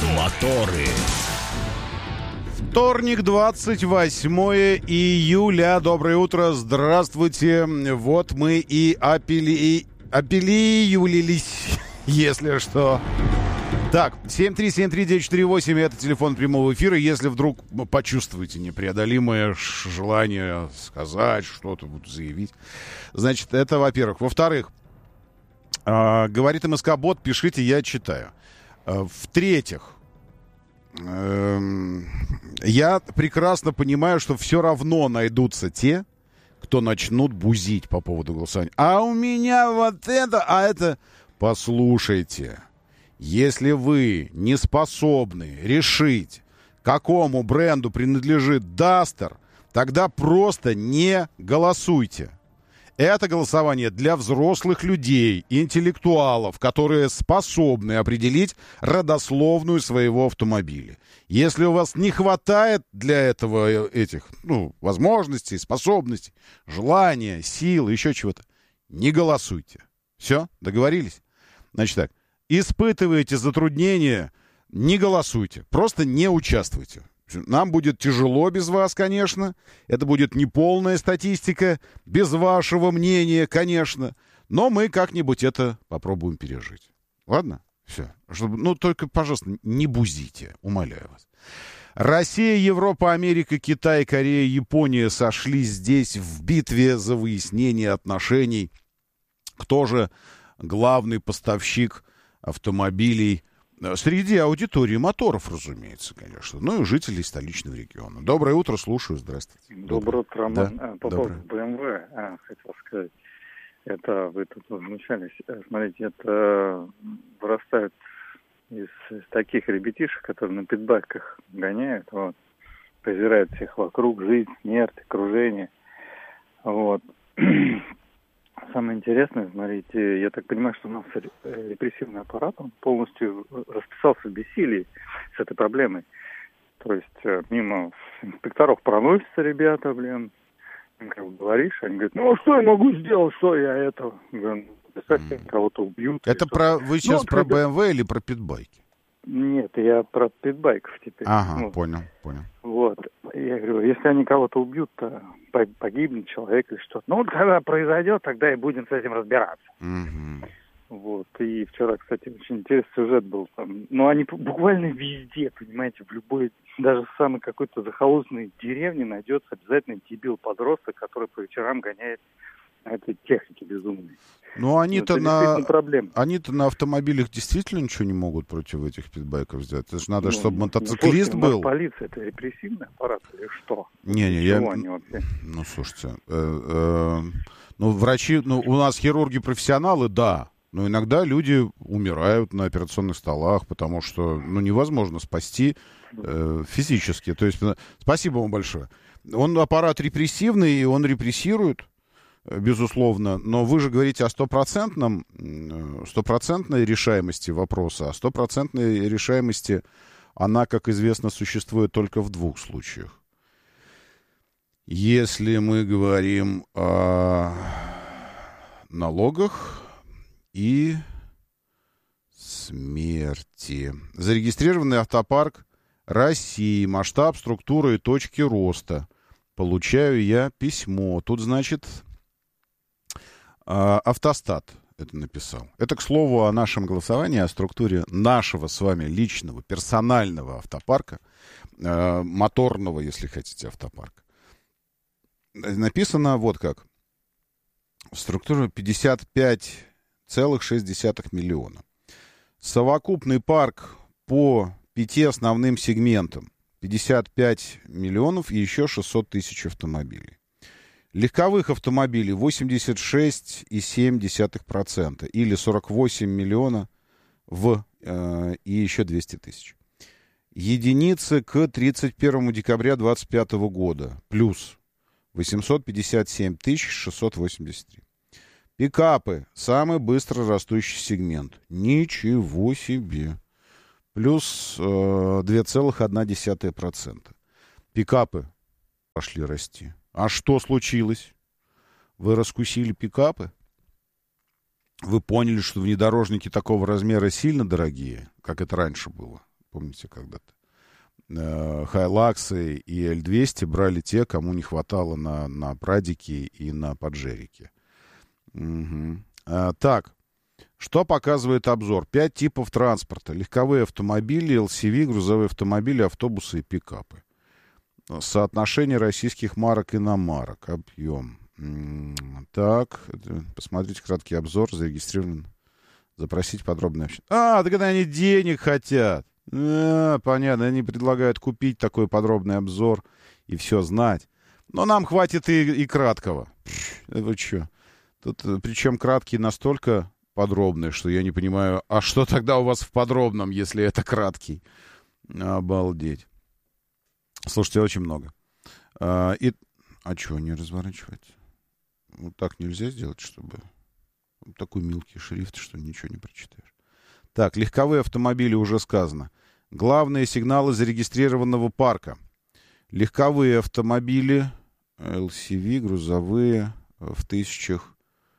Моторы. Вторник, 28 июля. Доброе утро, здравствуйте. Вот мы и опилиюлились, если что. Так, 7373948, это телефон прямого эфира. Если вдруг почувствуете непреодолимое желание сказать что-то, заявить, значит, это во-первых. Во-вторых, говорит МСК-бот, пишите, я читаю. В-третьих, я прекрасно понимаю, что все равно найдутся те, кто начнут бузить по поводу голосования. А у меня вот это, а это... Послушайте, если вы не способны решить, какому бренду принадлежит Duster, тогда просто не голосуйте. Это голосование для взрослых людей, интеллектуалов, которые способны определить родословную своего автомобиля. Если у вас не хватает для этого этих, возможностей, способностей, желания, сил, еще чего-то, не голосуйте. Все, договорились? Значит так, испытываете затруднения, не голосуйте, просто не участвуйте. Нам будет тяжело без вас, конечно. Это будет неполная статистика, без вашего мнения, конечно. Но мы как-нибудь это попробуем пережить. Ладно? Все. Только, пожалуйста, не бузите, умоляю вас. Россия, Европа, Америка, Китай, Корея, Япония сошлись здесь в битве за выяснение отношений. Кто же главный поставщик автомобилей среди аудитории моторов, разумеется, конечно. Ну и жителей столичного региона. Доброе утро, слушаю, здравствуйте. Доброе утро, Роман. Да. По поводу BMW, хотел сказать, это вы тут возмущались. Смотрите, это вырастает из таких ребятишек, которые на питбайках гоняют, презирают всех вокруг, жизнь, смерть, окружение. Самое интересное, смотрите, я так понимаю, что у нас репрессивный аппарат, он полностью расписался в бессилии с этой проблемой. То есть мимо инспекторов проносятся ребята, говоришь, они говорят, а что я могу сделать, что я это? Представьте, кого-то убьют. Это вы сейчас про BMW или про питбайки? Нет, я про питбайков теперь. Ага, понял. Я говорю, если они кого-то убьют, то погибнет человек или что-то. Когда произойдет, тогда и будем с этим разбираться. И вчера, кстати, очень интересный сюжет был там. Они буквально везде, понимаете, в любой, даже в самой какой-то захолустной деревне найдется обязательно дебил-подросток, который по вечерам гоняет на этой технике безумной. Они-то на автомобилях действительно ничего не могут против этих питбайков сделать. Это же надо, чтобы мотоциклист был. Полиция — это репрессивный аппарат или что? Слушайте, врачи, у нас хирурги-профессионалы, да, но иногда люди умирают на операционных столах, потому что, невозможно спасти физически. То есть, спасибо вам большое. Он аппарат репрессивный, и он репрессирует, безусловно, но вы же говорите о стопроцентной решаемости вопроса, а стопроцентной решаемости, она, как известно, существует только в двух случаях. Если мы говорим о налогах и смерти. Зарегистрированный автопарк России, масштаб, структура и точки роста. Получаю я письмо. Тут, значит, Автостат это написал. Это, к слову, о нашем голосовании, о структуре нашего с вами личного, персонального автопарка, моторного, если хотите, автопарка. Написано вот как. Структура 55,6 миллиона. Совокупный парк по 5 основным сегментам. 55 миллионов и еще 600 тысяч автомобилей. Легковых автомобилей 86,7% или 48 миллионов и еще 200 тысяч. Единицы к 31 декабря 2025 года плюс 857 683. Пикапы – самый быстро растущий сегмент. Ничего себе. Плюс 2,1%. Пикапы пошли расти. А что случилось? Вы раскусили пикапы? Вы поняли, что внедорожники такого размера сильно дорогие, как это раньше было? Помните, когда-то? Хайлаксы и L200 брали те, кому не хватало на Прадике и на Паджерике. Угу. Так, что показывает обзор? 5 типов транспорта. Легковые автомобили, LCV, грузовые автомобили, автобусы и пикапы. Соотношение российских марок и иномарок. Объем. Так, посмотрите краткий обзор. Зарегистрирован. Запросить подробное общение. Так это они денег хотят. Понятно, они предлагают купить такой подробный обзор и все знать. Но нам хватит и краткого. Вы что? Тут, причем краткий настолько подробный, что я не понимаю, а что тогда у вас в подробном, если это краткий? Обалдеть. Слушайте, очень много. А что, не разворачивается? Вот так нельзя сделать, чтобы... Такой мелкий шрифт, что ничего не прочитаешь. Так, легковые автомобили уже сказано. Главные сигналы зарегистрированного парка. Легковые автомобили, LCV, грузовые, в тысячах,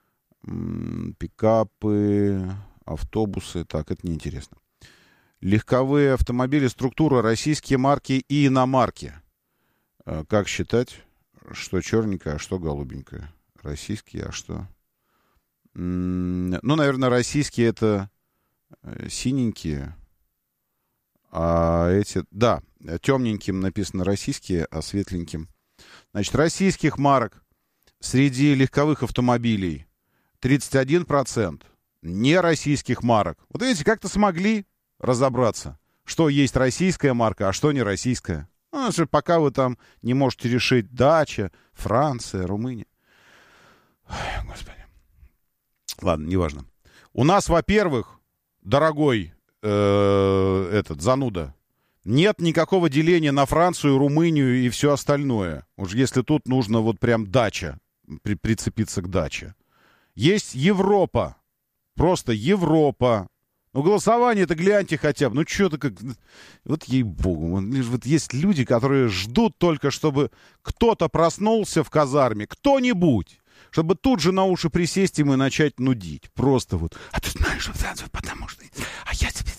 пикапы, автобусы. Так, это неинтересно. Легковые автомобили, структура, российские марки и иномарки. Как считать, что черненькое, а что голубенькое? Российские, а что... Ну, наверное, российские это синенькие, а эти, да, темненьким написано российские, а светленьким. Значит, российских марок среди легковых автомобилей 31%, не российских марок. Вот видите, как-то смогли разобраться, что есть российская марка, а что не российская. Ну, пока вы там не можете решить дача, Франция, Румыния. Ой, Господи. Ладно, неважно. У нас, во-первых, дорогой зануда, нет никакого деления на Францию, Румынию и все остальное. Уж если тут нужно вот прям дача, прицепиться к даче. Есть Европа. Просто Европа. Ну, голосование-то гляньте хотя бы. Ну, что-то как... Вот ей-богу. Вот есть люди, которые ждут только, чтобы кто-то проснулся в казарме. Кто-нибудь. Чтобы тут же на уши присесть им и начать нудить. Просто вот. А ты знаешь, потому что... А я тебе...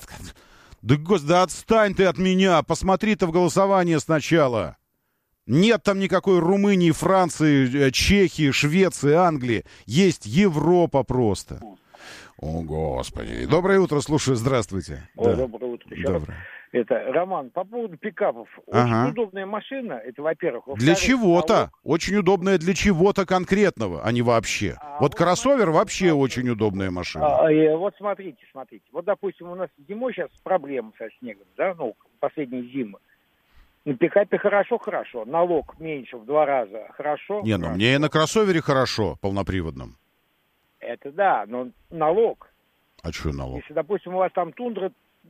Да, господи, да отстань ты от меня. Посмотри-то в голосование сначала. Нет там никакой Румынии, Франции, Чехии, Швеции, Англии. Есть Европа просто. О, Господи. Доброе утро, слушаю. Здравствуйте. Да. Доброе утро. Доброе. Это, Роман, по поводу пикапов. Очень удобная машина, это во-первых. Для чего-то. Очень удобная для чего-то конкретного, а не вообще. Вот кроссовер вообще очень удобная машина. Вот смотрите. Вот, допустим, у нас зимой сейчас проблемы со снегом, да, ну, последние зимы. На пикапе хорошо, налог меньше в 2 раза, хорошо. Не, ну мне и на кроссовере хорошо, полноприводном. Это да, но налог. А что налог? Если, допустим, у вас там тундра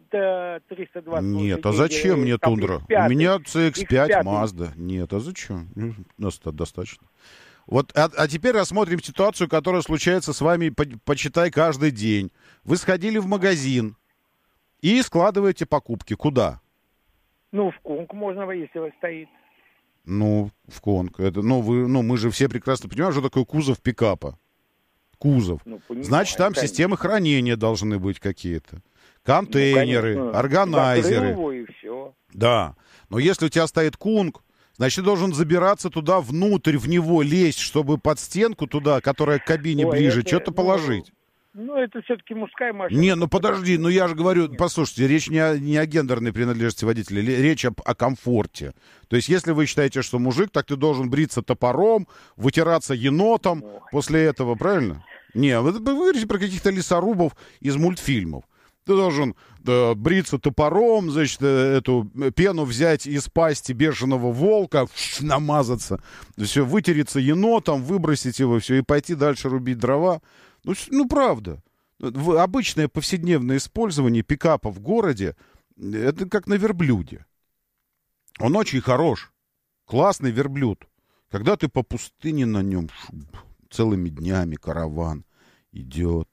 320... Нет, а зачем мне тундра? У меня CX-5 Mazda. Нет, а зачем? Нас достаточно. Вот, а теперь рассмотрим ситуацию, которая случается с вами, почитай, каждый день. Вы сходили в магазин и складываете покупки. Куда? Ну, в Конг можно, если он стоит. Ну, в Конг. Это, мы же все прекрасно понимаем, что такое кузов пикапа. Кузов. Ну, значит, там конечно. Системы хранения должны быть какие-то. Контейнеры, органайзеры. Его и все. Да. Но если у тебя стоит Кунг, значит, ты должен забираться туда внутрь, в него лезть, чтобы под стенку туда, которая к кабине ближе, что-то положить. Ну, это все-таки мужская машина. Не, ну подожди, ну я же говорю, послушайте, речь не о гендерной принадлежности водителя, речь о комфорте. То есть, если вы считаете, что мужик, так ты должен бриться топором, вытираться енотом после этого, правильно? Не, вы говорите про каких-то лесорубов из мультфильмов. Ты должен бриться топором, значит, эту пену взять из пасти бешеного волка, намазаться, все, вытереться енотом, выбросить его, все, и пойти дальше рубить дрова. Ну, правда. Обычное повседневное использование пикапа в городе, это как на верблюде. Он очень хорош. Классный верблюд. Когда ты по пустыне на нем целыми днями караван идет.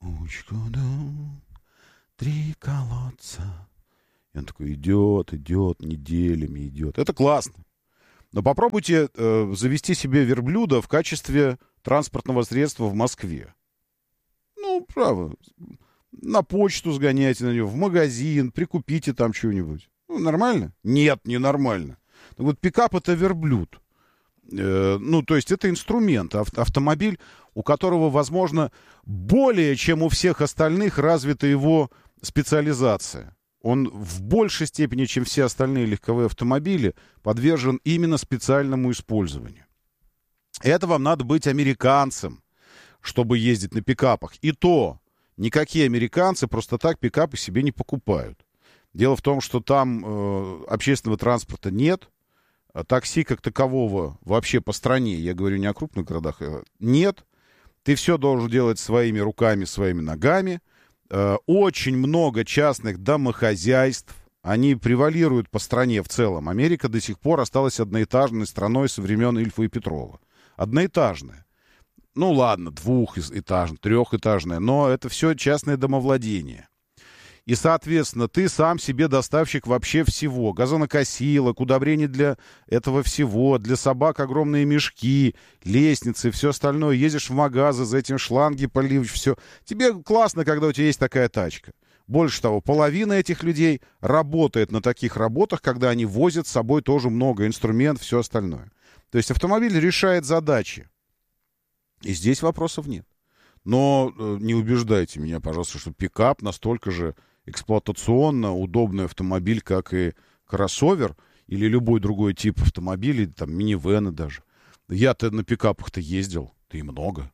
3 колодца. И он такой идет, неделями идет. Это классно. Но попробуйте завести себе верблюда в качестве транспортного средства в Москве. Ну, право. на почту сгоняйте на него, в магазин, прикупите там что-нибудь. Ну, нормально? Нет, не нормально. Так вот, пикап — это верблюд. Ну, то есть это инструмент, автомобиль, у которого, возможно, более чем у всех остальных развита его специализация. Он в большей степени, чем все остальные легковые автомобили, подвержен именно специальному использованию. Это вам надо быть американцем, чтобы ездить на пикапах. И то никакие американцы просто так пикапы себе не покупают. Дело в том, что там общественного транспорта нет, такси как такового вообще по стране, я говорю не о крупных городах, нет. Ты все должен делать своими руками, своими ногами. Очень много частных домохозяйств, они превалируют по стране в целом. Америка до сих пор осталась одноэтажной страной со времен Ильфа и Петрова. Одноэтажная. Ну ладно, двухэтажная, трехэтажная, но это все частное домовладение. И, соответственно, ты сам себе доставщик вообще всего. Газонокосилок, удобрений для этого всего, для собак огромные мешки, лестницы, все остальное. Ездишь в магазы, за этим шланги поливаешь, все. Тебе классно, когда у тебя есть такая тачка. Больше того, половина этих людей работает на таких работах, когда они возят с собой тоже много инструментов, все остальное. То есть автомобиль решает задачи. И здесь вопросов нет. Но не убеждайте меня, пожалуйста, что пикап настолько же эксплуатационно удобный автомобиль, как и кроссовер или любой другой тип автомобилей, там минивэны даже. Я-то на пикапах-то ездил, да и много.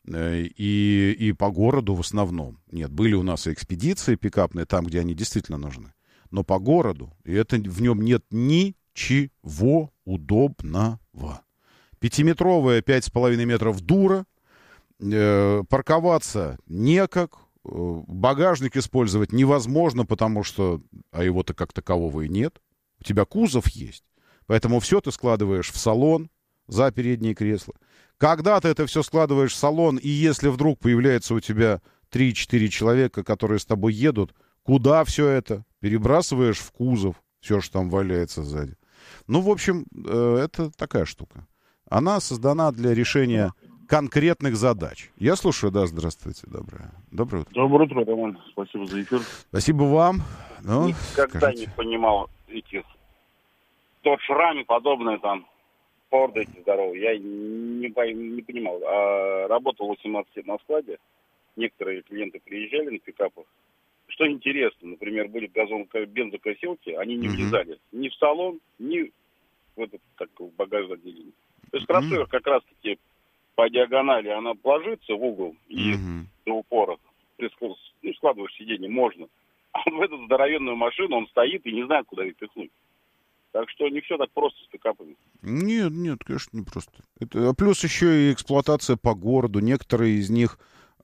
И по городу в основном. Нет, были у нас и экспедиции пикапные, там, где они действительно нужны. Но по городу, и это в нем нет ничего удобного. 5-метровая, 5,5 метров дура, парковаться некак, багажник использовать невозможно, потому что, а его-то как такового и нет. У тебя кузов есть, поэтому все ты складываешь в салон за передние кресла. Когда ты это все складываешь в салон, и если вдруг появляется у тебя 3-4 человека, которые с тобой едут, куда все это? Перебрасываешь в кузов, все, что там валяется сзади. Ну, в общем, это такая штука. Она создана для решения конкретных задач. Я слушаю, да, здравствуйте, доброе утро. Доброе утро, Роман, спасибо за эфир. Спасибо вам. Ну, никогда скажите. не понимал этих Dodge Ram и подобное там, Форды эти здоровые, я не понимал. А работал 18 лет на складе, некоторые клиенты приезжали на пикапах. Что интересно, например, были бензокосилки, они не влезали ни в салон, ни в этот, так, в багажное отделение. То есть кроссовер как раз-таки по диагонали, она ложится в угол и до упора. Складываешь сиденье, можно. А в эту здоровенную машину он стоит и не знает, куда ее пихнуть. Так что не все так просто с пикапами. Нет, конечно, не просто. Плюс еще и эксплуатация по городу. Некоторые из них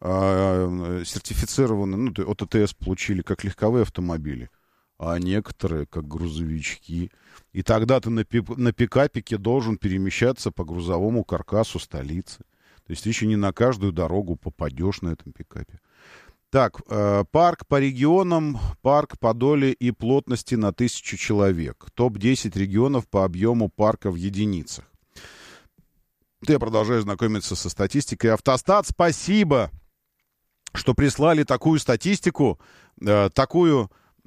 сертифицированы, от АТС получили как легковые автомобили, а некоторые как грузовички. И тогда ты на пикапике должен перемещаться по грузовому каркасу столицы. То есть ты еще не на каждую дорогу попадешь на этом пикапе. Так, парк по регионам, парк по доле и плотности на 1000 человек. Топ-10 регионов по объему парка в единицах. Я продолжаю знакомиться со статистикой. Автостат, спасибо, что прислали такую статистику, это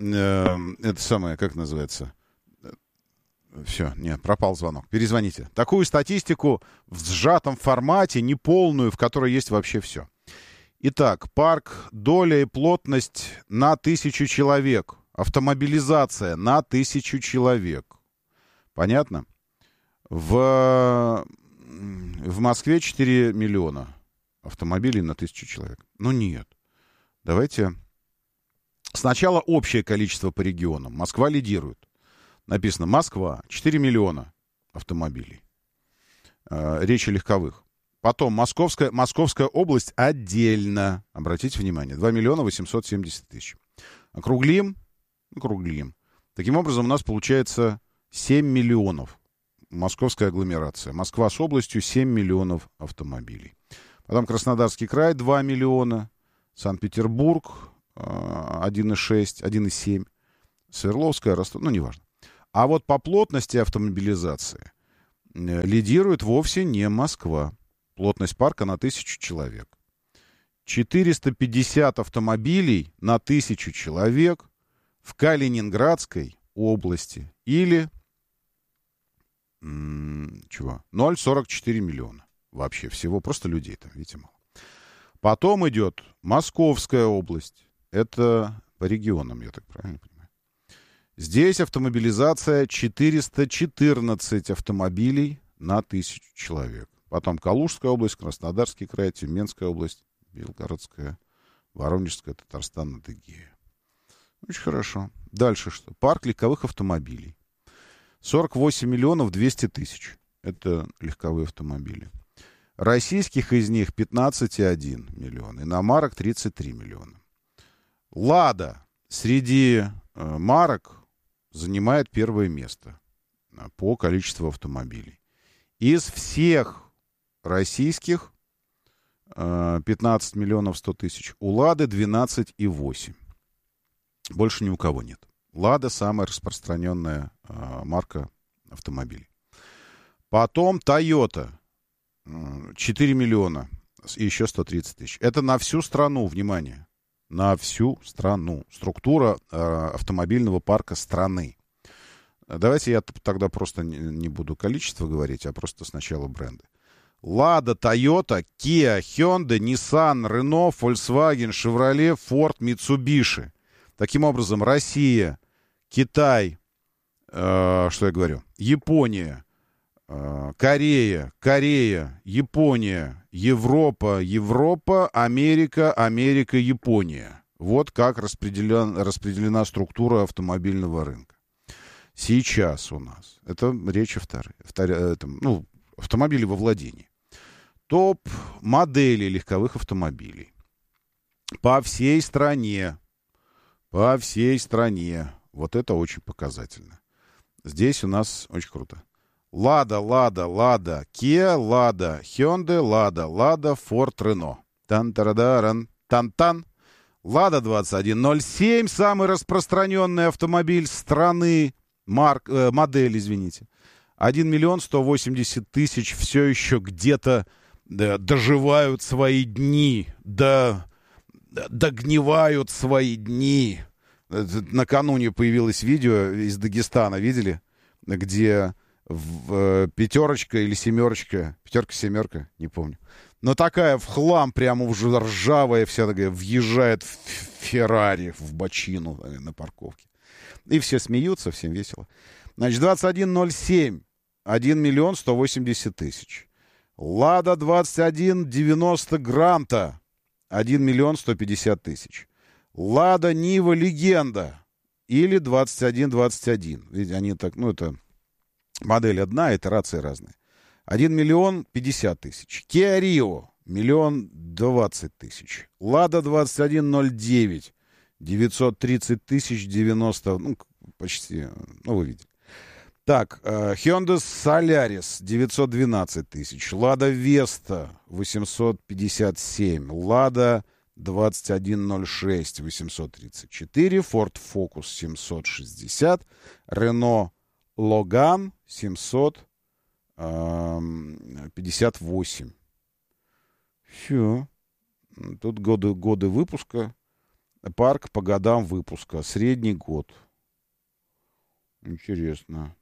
самое, как называется? Все, нет, пропал звонок. Перезвоните. Такую статистику в сжатом формате, неполную, в которой есть вообще все. Итак, парк, доля и плотность на 1000 человек. Автомобилизация на 1000 человек. Понятно? В Москве 4 миллиона автомобилей на 1000 человек. Ну нет. Давайте. Сначала общее количество по регионам. Москва лидирует. Написано Москва, 4 миллиона автомобилей. Речь о легковых. Потом Московская область отдельно. Обратите внимание, 2 миллиона 870 тысяч. Округлим. Таким образом, у нас получается 7 миллионов. Московская агломерация. Москва с областью 7 миллионов автомобилей. Потом Краснодарский край 2 миллиона. Санкт-Петербург 1,6, 1,7. Свердловская, Ростов, неважно. А вот по плотности автомобилизации лидирует вовсе не Москва. Плотность парка на 1000 человек. 450 автомобилей на 1000 человек в Калининградской области или 0,44 миллиона вообще всего, просто людей там, видите, мало. Потом идет Московская область. Это по регионам, я так правильно понимаю. Здесь автомобилизация 414 автомобилей на 1000 человек. Потом Калужская область, Краснодарский край, Тюменская область, Белгородская, Воронежская, Татарстан, Адыгея. Очень хорошо. Дальше что? Парк легковых автомобилей. 48 миллионов 200 тысяч. Это легковые автомобили. Российских из них 15,1 миллиона. Иномарок 33 миллиона. «Лада» среди марок занимает первое место по количеству автомобилей. Из всех российских 15 миллионов 100 тысяч. У «Лады» 12,8. Больше ни у кого нет. «Лада» самая распространенная марка автомобилей. Потом «Тойота» 4 миллиона и еще 130 тысяч. Это на всю страну, внимание. На всю страну. Структура автомобильного парка страны. Давайте я тогда просто не буду количество говорить, а просто сначала бренды. «Лада», «Тойота», «Киа», «Хёндэ», «Ниссан», «Рено», «Фольксваген», «Шевроле», «Форд», «Митсубиши». Таким образом, Россия, Китай, что я говорю, Япония, Корея, Япония, Европа, Америка, Япония. Вот как распределена структура автомобильного рынка. Сейчас у нас, это речь автомобили во владении. Топ модели легковых автомобилей. По всей стране. Вот это очень показательно. Здесь у нас очень круто. «Лада», «Киа», «Лада», «Хёндэ», «Лада», «Форд», «Рено». Тан-тарадаран, тан-тан. «Лада» 2107, самый распространенный автомобиль страны, модель, извините. 1 миллион 180 тысяч все еще где-то доживают свои дни, догнивают свои дни. Накануне появилось видео из Дагестана, видели? Где пятерочка или семерочка, пятерка-семерка, не помню. Но такая в хлам, прямо уже ржавая вся такая, въезжает в Феррари, в бочину на парковке. И все смеются, всем весело. Значит, 2107, 1 миллион 180 тысяч. «Лада» 2190 «Гранта», 1 миллион 150 тысяч. «Лада Нива Легенда» или 2121. Видите, они так, это модель одна, итерации разные. 1 миллион 50 тысяч. «Киа Рио» 1 020 тысяч. «Лада» 2109 930 тысяч 90, почти, вы видите. Так, Hyundai Solaris 912 тысяч, «Лада Веста» 857, «Лада» 2106 834, Ford Focus 760, Renault Logan 758. Все. Тут годы выпуска. Парк по годам выпуска. Средний год. Интересно.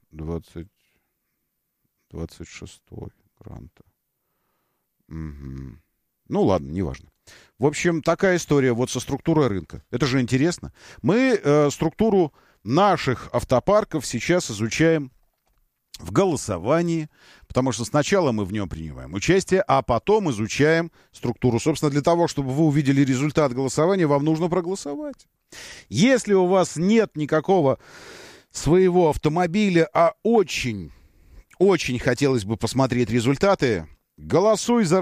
26-й Гранта. Угу. Ладно, неважно. В общем, такая история вот со структурой рынка. Это же интересно. Мы структуру наших автопарков сейчас изучаем в голосовании, потому что сначала мы в нем принимаем участие, а потом изучаем структуру. Собственно, для того, чтобы вы увидели результат голосования, вам нужно проголосовать. Если у вас нет никакого своего автомобиля, а очень хотелось бы посмотреть результаты, голосуй за